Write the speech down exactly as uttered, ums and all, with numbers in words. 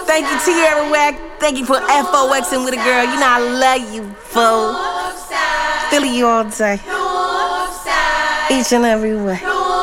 Thank you, Tierra Wack. Thank you for F O Xing with a girl. You know I love you, fool. Philly you all day. Each and every way.